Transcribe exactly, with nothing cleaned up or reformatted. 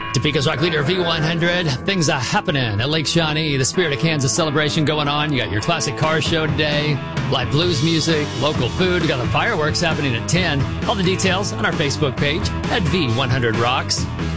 Topeka's Rock Leader V one hundred. Things are happening at Lake Shawnee. The Spirit of Kansas celebration going on. You got your classic car show today, live blues music, local food. We got the fireworks happening at ten. All the details on our Facebook page at V one hundred Rocks.